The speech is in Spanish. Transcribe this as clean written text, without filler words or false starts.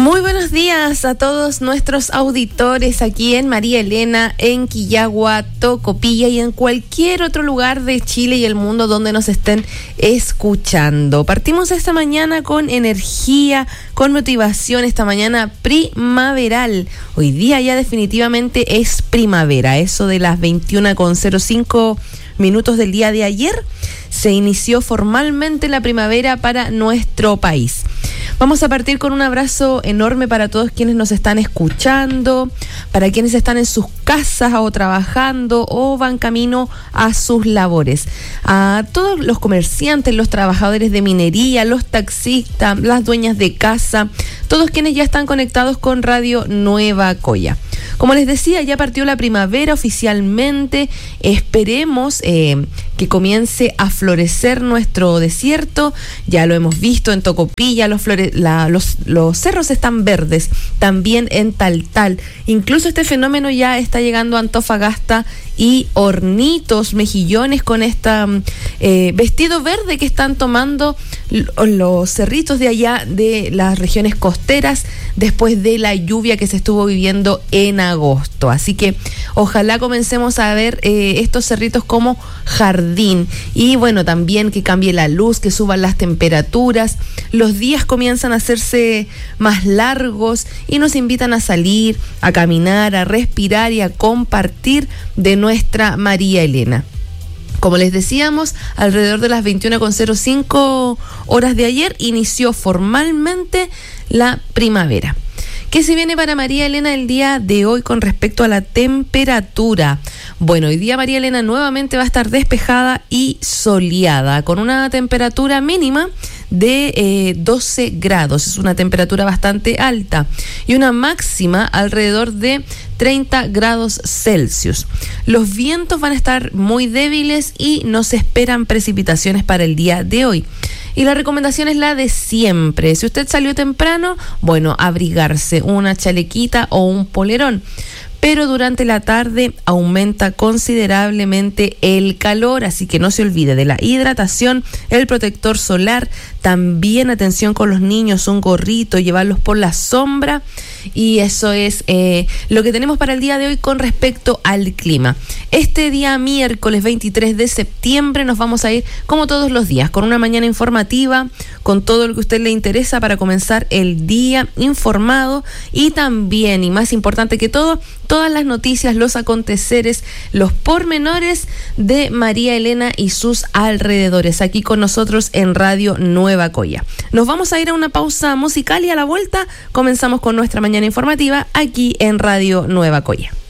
Muy buenos días a todos nuestros auditores aquí en María Elena, en Quillagua, Tocopilla y en cualquier otro lugar de Chile y el mundo donde nos estén escuchando. Partimos esta mañana con energía, con motivación, esta mañana primaveral. Hoy día ya definitivamente es primavera, eso de las 21:05 minutos del día de ayer se inició formalmente la primavera para nuestro país. Vamos a partir con un abrazo enorme para todos quienes nos están escuchando, para quienes están en sus casas o trabajando o van camino a sus labores. A todos los comerciantes, los trabajadores de minería, los taxistas, las dueñas de casa, todos quienes ya están conectados con Radio Nueva Coya. Como les decía, ya partió la primavera oficialmente. Esperemos que comience a florecer nuestro desierto. Ya lo hemos visto en Tocopilla, los cerros están verdes, también en Taltal. Incluso este fenómeno ya está llegando a Antofagasta y Hornitos, Mejillones, con esta vestido verde que están tomando los cerritos de allá de las regiones costeras después de la lluvia que se estuvo viviendo en agosto. Así que ojalá comencemos a ver estos cerritos como jardín. Y bueno, también que cambie la luz, que suban las temperaturas. Los días comienzan a hacerse más largos y nos invitan a salir, a caminar, a respirar y a compartir de nuestra María Elena. Como les decíamos, alrededor de las 21:05 horas de ayer inició formalmente la primavera. ¿Qué se viene para María Elena el día de hoy con respecto a la temperatura? Bueno, hoy día María Elena nuevamente va a estar despejada y soleada, con una temperatura mínima de 12 grados. Es una temperatura bastante alta y una máxima alrededor de 30 grados Celsius. Los vientos van a estar muy débiles y no se esperan precipitaciones para el día de hoy. Y la recomendación es la de siempre. Si usted salió temprano, bueno, abrigarse, una chalequita o un polerón. Pero durante la tarde aumenta considerablemente el calor, así que no se olvide de la hidratación, el protector solar, también atención con los niños, un gorrito, llevarlos por la sombra, y eso es lo que tenemos para el día de hoy con respecto al clima. Este día miércoles 23 de septiembre nos vamos a ir como todos los días, con una mañana informativa, con todo lo que a usted le interesa para comenzar el día informado y también, y más importante que todo, todas las noticias, los aconteceres, los pormenores de María Elena y sus alrededores, aquí con nosotros en Radio Nueva Coya. Nos vamos a ir a una pausa musical y a la vuelta comenzamos con nuestra mañana informativa aquí en Radio Nueva Coya.